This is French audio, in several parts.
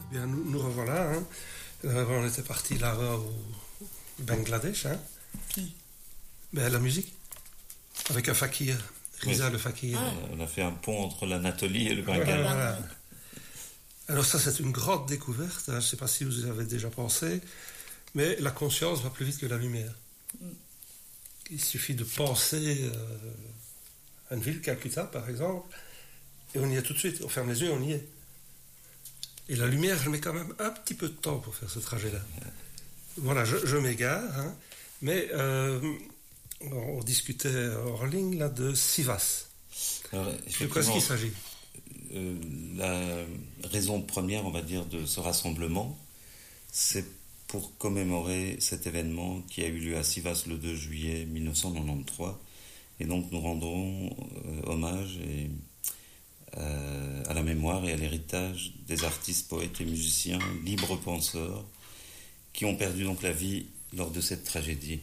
Bien, nous revoilà. Hein. On était parti là-bas au Bangladesh. Hein. Qui? Ben, la musique. Avec un fakir. Riza le fakir. Ah. On a fait un pont entre l'Anatolie et le Bengale. Voilà. Alors ça, c'est une grande découverte. Hein. Je ne sais pas si vous y avez déjà pensé. Mais la conscience va plus vite que la lumière. Il suffit de penser à une ville, Calcutta par exemple, et on y est tout de suite. On ferme les yeux, on y est. Et la lumière, elle met quand même un petit peu de temps pour faire ce trajet-là. Voilà, je m'égare, hein, mais on discutait hors ligne là, de Sivas. Alors, de quoi est-ce qu'il s'agit? La raison première, on va dire, de ce rassemblement, c'est pour commémorer cet événement qui a eu lieu à Sivas le 2 juillet 1993. Et donc nous rendons hommage à la mémoire et à l'héritage des artistes, poètes et musiciens, libres penseurs, qui ont perdu donc la vie lors de cette tragédie.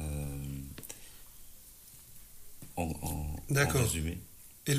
En résumé. Et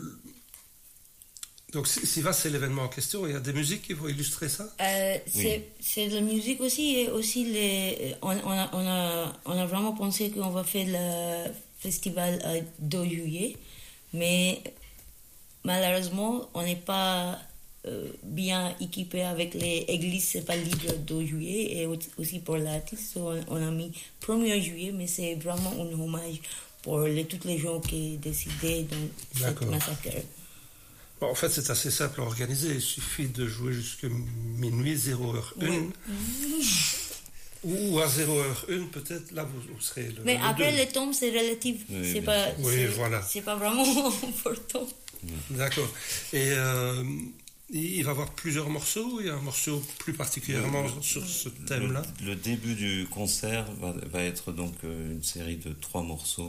donc Sivas, c'est l'événement en question. Il y a des musiques qui vont illustrer ça? Oui. C'est de la musique aussi. Et aussi on a vraiment pensé qu'on va faire le festival 2 juillet. Mais malheureusement, on n'est pas bien équipé avec les églises. C'est pas libre 2 juillet. Et aussi pour l'artiste, on a mis 1er juillet. Mais c'est vraiment un hommage pour tous les gens qui ont décidé dans cette massacre. Bon, en fait, c'est assez simple à organiser. Il suffit de jouer jusqu'à minuit, 0h01. Oui. Ou à 0h01, peut-être, là, vous serez le. Mais après, le temps, c'est relatif. Oui, c'est pas, voilà. C'est pas vraiment important. D'accord. Et il va y avoir plusieurs morceaux. Il y a un morceau plus particulièrement sur ce thème-là. Le début du concert va être donc une série de 3 morceaux.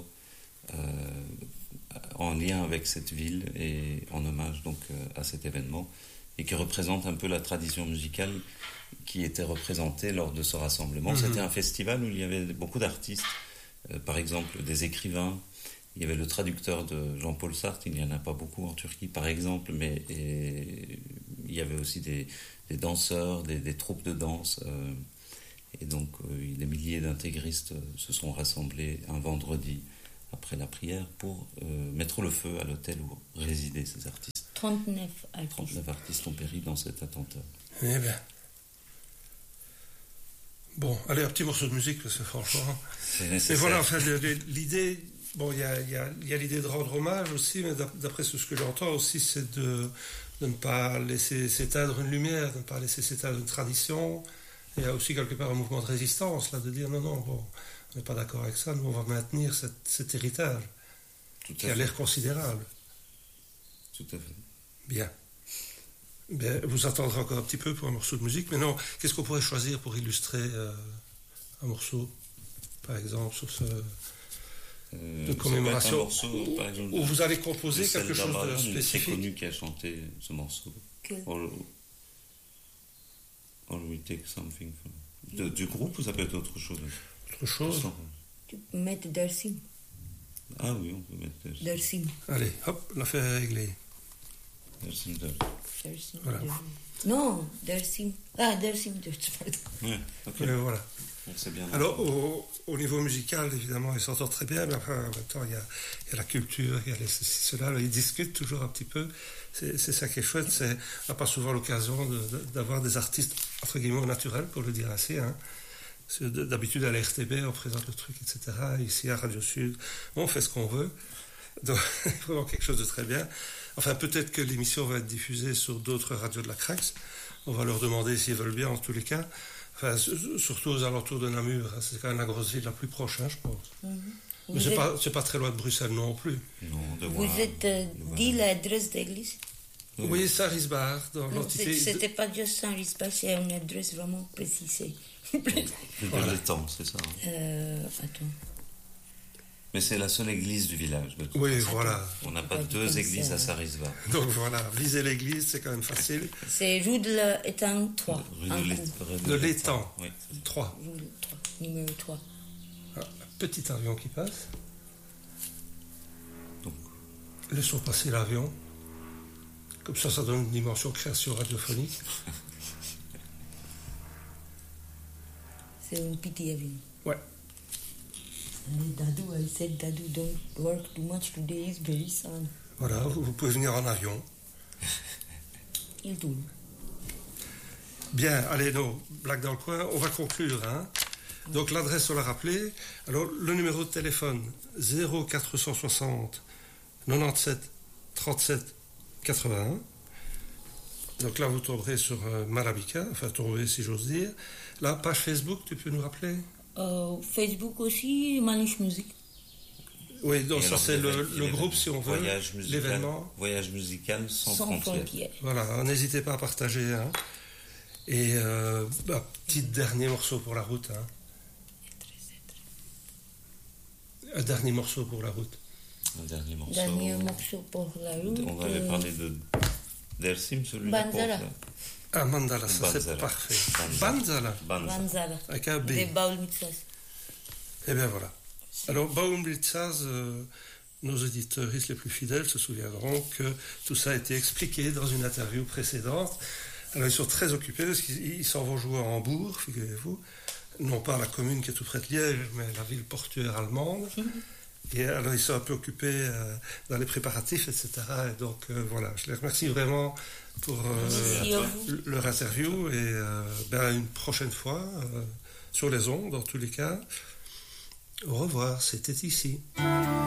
En lien avec cette ville et en hommage donc à cet événement et qui représente un peu la tradition musicale qui était représentée lors de ce rassemblement. C'était un festival où il y avait beaucoup d'artistes, par exemple des écrivains. Il y avait le traducteur de Jean-Paul Sartre, il n'y en a pas beaucoup en Turquie par exemple, mais il y avait aussi des danseurs, des troupes de danse. Et donc des milliers d'intégristes se sont rassemblés un vendredi après la prière pour mettre le feu à l'hôtel où résidaient ces artistes. 39 artistes. 39 artistes ont péri dans cet attentat. Eh bien. Bon, allez, un petit morceau de musique, parce que franchement... C'est nécessaire. Et voilà, enfin, l'idée... Bon, il y a l'idée de rendre hommage aussi, mais d'après ce que j'entends aussi, c'est de ne pas laisser s'éteindre une lumière, de ne pas laisser s'éteindre une tradition. Il y a aussi quelque part un mouvement de résistance, là, de dire non, bon... On n'est pas d'accord avec ça, nous on va maintenir cet héritage qui a l'air considérable. Tout à fait. Bien. Vous attendrez encore un petit peu pour un morceau de musique, mais non, qu'est-ce qu'on pourrait choisir pour illustrer un morceau, par exemple, sur ce de commémoration, morceau, par exemple, où vous allez composer quelque chose de spécifique. Très connu qui a chanté ce morceau. All We Take Something from... Du groupe ou ça peut être autre chose? Autre chose. Tu peux mettre Dersim. Ah oui, on peut mettre Dersim. Allez, hop, l'affaire est réglée. Dersim. Voilà. Non, Dersim. Ah, Dersim, pardon. Ouais, ok. Voilà. C'est bien. Alors, au niveau musical, évidemment, ils s'entendent très bien, mais enfin, en même temps, il y a la culture, il y a cela, ils discutent toujours un petit peu. C'est ça qui est chouette. On n'a pas souvent l'occasion d'avoir des artistes, entre guillemets, naturels, pour le dire ainsi, hein. D'habitude, à la RTB, on présente le truc, etc. Ici, à Radio Sud, on fait ce qu'on veut. Donc, vraiment quelque chose de très bien. Enfin, peut-être que l'émission va être diffusée sur d'autres radios de la Crax. On va leur demander s'ils veulent bien, en tous les cas. Enfin, surtout aux alentours de Namur. C'est quand même la grosse ville la plus proche, hein, je pense. Mais c'est pas très loin de Bruxelles non plus. Non, vous êtes dit l'adresse d'église? Oui, Saint-Risbar, dans l'entité... C'était pas juste Saint-Risbar, c'est une adresse vraiment précisée. Dans les temps, c'est ça. Attends. Mais c'est la seule église du village. Oui, voilà. On n'a pas 2 églises à Saint-Risbar. Donc voilà, viser l'église, c'est quand même facile. C'est rue de l'Étang 3. Rue de l'Étang, oui. 3. Rue 3, numéro 3. Un petit avion qui passe. Donc. Laissons passer l'avion. Comme ça donne une dimension création radiophonique. C'est une petite avenue. Ouais. Dadu, I said, Dadu, don't work too much today, it's very sun. Voilà, vous pouvez venir en avion. Il tourne. Bien, allez, non, blague dans le coin, on va conclure. Hein. Donc l'adresse, on l'a rappelée. Alors, le numéro de téléphone, 0460 97 37 81. Donc là, vous tomberez sur Malabika, enfin tomber si j'ose dire. La page Facebook, tu peux nous rappeler? Facebook aussi, Manouche Musique. Oui, donc ça c'est le groupe si on veut, l'événement. Voyage musical sans frontières. Voilà, n'hésitez pas à partager. Hein. Et petit dernier morceau pour la route. Hein. Un dernier morceau pour la route. Un dernier morceau. Dernier morceau pour la route. On avait parlé d'Ersim, celui-là. Banzala. Ah, Mandala, ça c'est parfait. Banzala. Banzala. Avec un B. Des Baul Mitzvahs. Eh bien voilà. Alors, Baum Blitzaz, nos auditeurs les plus fidèles se souviendront que tout ça a été expliqué dans une interview précédente. Alors, ils sont très occupés parce qu'ils s'en vont jouer à Hambourg, figurez-vous. Non pas la commune qui est tout près de Liège, mais la ville portuaire allemande. Et alors, ils sont un peu occupés dans les préparatifs, etc. Et donc, voilà, je les remercie vraiment pour leur interview. Et une prochaine fois, sur les ondes, dans tous les cas. Au revoir, c'était ici.